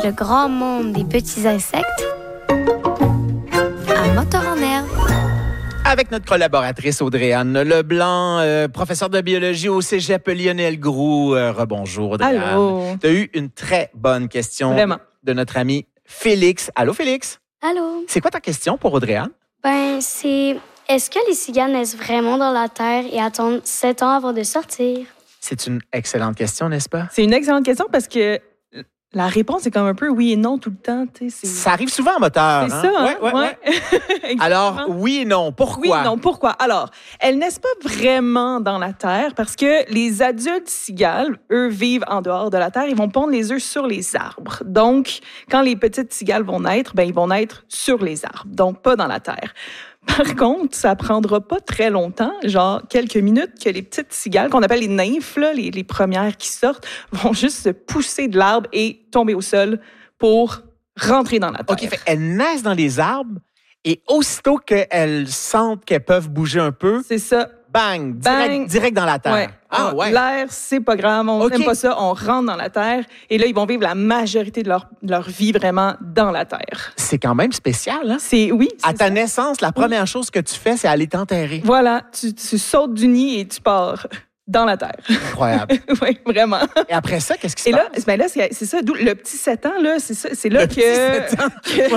le grand monde des petits insectes à Moteur en herbe. Avec notre collaboratrice Audrey-Anne Leblanc, professeure de biologie au cégep Lionel Groulx. Rebonjour Audrey-Anne. Allô. Tu as eu une très bonne question Vraiment. de notre ami Félix. Allô Félix? Allô? C'est quoi ta question pour Audrey-Anne? C'est... Est-ce que les cigales naissent vraiment dans la terre et attendent 7 ans avant de sortir? C'est une excellente question, n'est-ce pas? C'est une excellente question parce que la réponse est comme un peu oui et non tout le temps. Ça arrive souvent en moteur. C'est hein? ça, hein? Ouais. Alors, oui et non. Pourquoi? Oui et non. Pourquoi? Alors, elles naissent pas vraiment dans la terre parce que les adultes cigales, eux, vivent en dehors de la terre. Ils vont pondre les œufs sur les arbres. Donc, quand les petites cigales vont naître, ils vont naître sur les arbres, donc pas dans la terre. Par contre, ça prendra pas très longtemps, genre quelques minutes, que les petites cigales, qu'on appelle les nymphes, là, les premières qui sortent, vont juste se pousser de l'arbre et tomber au sol pour rentrer dans la terre. OK, elles naissent dans les arbres et aussitôt qu'elles sentent qu'elles peuvent bouger un peu, C'est ça. bang, Bang. direct dans la terre. Ouais. Ah ouais. L'air, c'est pas grave, on OK. n'aime pas ça, on rentre dans la terre et là, ils vont vivre la majorité de leur vie vraiment dans la terre. C'est quand même spécial, hein? Oui. À c'est ta ça. naissance, la première chose que tu fais, c'est aller t'enterrer. Voilà, tu sautes du nid et tu pars dans la terre. Incroyable. Oui, vraiment. Et après ça, qu'est-ce qui se Et là, passe? c'est ça, d'où le petit 7 ans, là, c'est là Le que... petit 7 ans.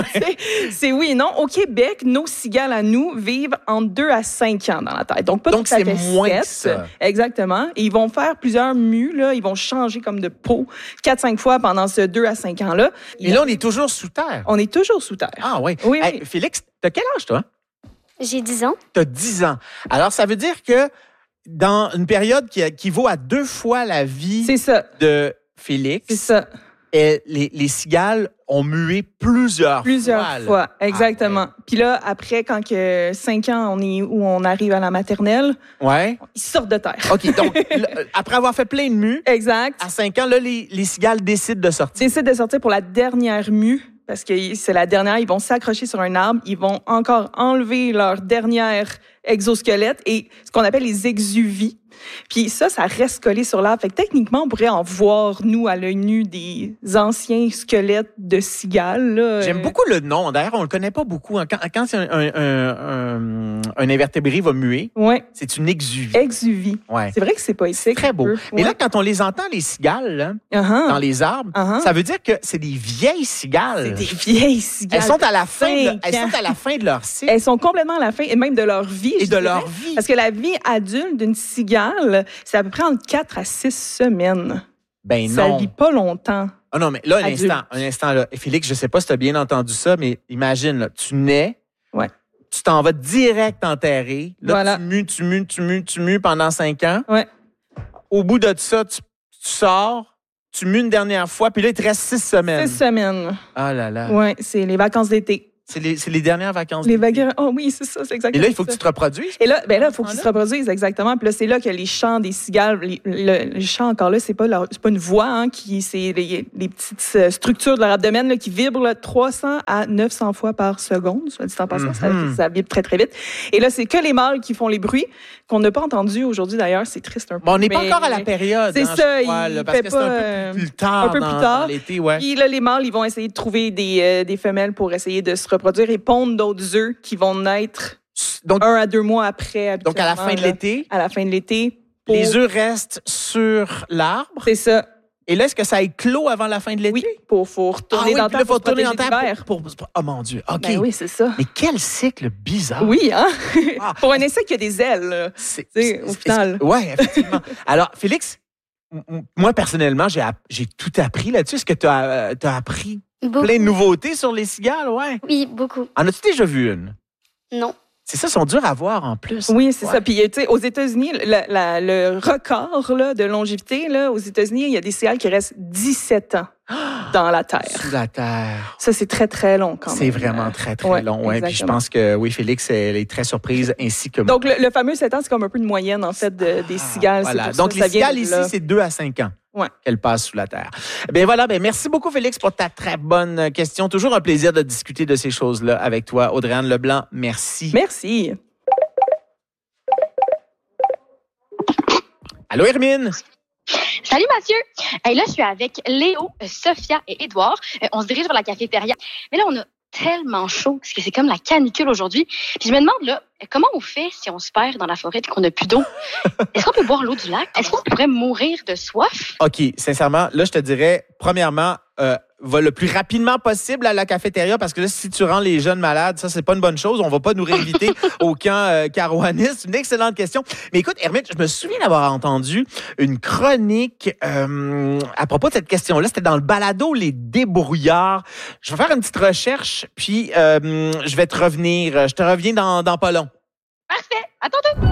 c'est oui et non. Au Québec, nos cigales à nous vivent entre 2 à 5 ans dans la terre. Donc, pas Donc, tout à c'est fait moins que 7. ça. Exactement. Et ils vont faire plusieurs mues, là. Ils vont changer comme de peau 4-5 fois pendant ce 2 à 5 ans-là. Et là, on est toujours sous terre. On est toujours sous terre. Ah oui. Oui, Hey, oui. Félix, t'as quel âge, toi? J'ai 10 ans. T'as 10 ans. Alors, ça veut dire que dans une période qui équivaut à 2 fois la vie C'est ça. de Félix, C'est ça. et les cigales ont mué plusieurs Fois, là. exactement. Puis là, après, quand que 5 ans, on arrive à la maternelle, Ouais. ils sortent de terre. OK, donc, là, après avoir fait plein de mues, Exact. à 5 ans, là, les cigales décident de sortir. Décident de sortir pour la dernière mue, parce que c'est la dernière. Ils vont s'accrocher sur un arbre. Ils vont encore enlever leur dernière exosquelette et ce qu'on appelle les exuvies. Puis ça reste collé sur l'arbre. Fait que techniquement, on pourrait en voir, nous, à l'œil nu, des anciens squelettes de cigales. Là. J'aime beaucoup le nom. D'ailleurs, on le connaît pas beaucoup. Quand un invertébré va muer, Ouais, c'est une exuvie. exuvie. Ouais. C'est vrai que c'est poétique. Très beau. un peu. Mais là, Ouais. quand on les entend, les cigales, là, Uh-huh. dans les arbres, Uh-huh. ça veut dire que c'est des vieilles cigales. C'est des vieilles cigales. Elles sont à la fin de, 5 elles ans. sont à la fin de leur cycle. Elles sont complètement à la fin, et même de leur vie. Et je de dirais. leur vie. Parce que la vie adulte d'une cigale, c'est à peu près entre 4 à 6 semaines. Ben Ça non. vit pas longtemps. Ah non, mais là, Adulte. un instant là. Et Félix, je sais pas si tu as bien entendu ça, mais imagine, là, tu nais, Ouais. tu t'en vas direct t'enterrer. Là, Voilà. tu mues pendant 5 ans. Ouais. Au bout de ça, tu sors, tu mues une dernière fois, puis là, il te reste 6 semaines. 6 semaines. Ah là là. Oui, c'est les vacances d'été. C'est les dernières vacances. Les vacances. Oh oui, c'est ça, c'est Et exactement là, il faut que ça. tu te reproduises. Et là, il faut qu'ils se reproduisent, exactement. Puis là, c'est là que les chants des cigales, le chant encore là, c'est pas une voix, hein, c'est les petites structures de leur abdomen là, qui vibrent là, 300 à 900 fois par seconde, soit dit en passant. Ça vibre très, très vite. Et là, c'est que les mâles qui font les bruits, qu'on n'a pas entendus aujourd'hui d'ailleurs. C'est triste un peu. Bon, on n'est pas mais- encore à la période. C'est hein, ça, je crois, il là, parce fait que c'est un pas, peu plus tard, un peu plus tard. dans l'été. Ouais. Puis là, les mâles, ils vont essayer de trouver des femelles pour essayer de se reproduire et pondre d'autres œufs qui vont naître Donc, 1 à 2 mois après. donc, à la fin de habituellement, là. l'été, À la fin de l'été. les œufs restent sur l'arbre. C'est ça. Et là, est-ce que ça éclot avant la fin de l'été? Oui, faut retourner dans le puis là, temps faut pour se retourner protéger dans le temps d'hiver. pour... Oh mon Dieu, OK. Ben oui, c'est ça. Mais quel cycle bizarre. Oui, hein? Ah. Pour un insecte qui a des ailes, là. C'est, Tu sais, au final. Oui, effectivement. Alors, Félix, moi, personnellement, j'ai tout appris là-dessus. Est-ce que tu as appris Beaucoup. plein de nouveautés sur les cigales? Ouais. Oui, beaucoup. En as-tu déjà vu une? Non. C'est ça, ils sont durs à voir en plus. Oui, c'est Ouais. ça. Puis, tu sais, aux États-Unis, le record là, de longévité, là, aux États-Unis, il y a des cigales qui restent 17 ans dans la terre. Sous la terre. Ça, c'est très, très long quand même. C'est vraiment très, très Ouais, long. Ouais. Puis je exactement. pense que, oui, Félix, elle est très surprise, ainsi que moi. Donc, le fameux 7 ans, c'est comme un peu une moyenne, en fait, des cigales. C'est Voilà. pour ça Donc, que les ça vient cigales de ici, là. c'est 2 à 5 ans Ouais. qu'elles passent sous la terre. Bien voilà, merci beaucoup, Félix, pour ta très bonne question. Toujours un plaisir de discuter de ces choses-là avec toi. Audrey-Anne Leblanc, merci. Merci. Allô, Hermine? Salut Mathieu! Hey, là, je suis avec Léo, Sophia et Édouard. On se dirige vers la cafétéria. Mais là, on a tellement chaud, parce que c'est comme la canicule aujourd'hui. Puis je me demande, là, comment on fait si on se perd dans la forêt et qu'on n'a plus d'eau? Est-ce qu'on peut boire l'eau du lac? Est-ce qu'on pourrait mourir de soif? OK, sincèrement, là, je te dirais, premièrement, va le plus rapidement possible à la cafétéria parce que là, si tu rends les jeunes malades, ça, c'est pas une bonne chose. On va pas nous réinviter au camp Carouanis. C'est une excellente question. Mais écoute, Hermite, je me souviens d'avoir entendu une chronique à propos de cette question-là. C'était dans le balado Les Débrouillards. Je vais faire une petite recherche, puis je vais te revenir. Je te reviens dans pas long. Parfait! À tantôt!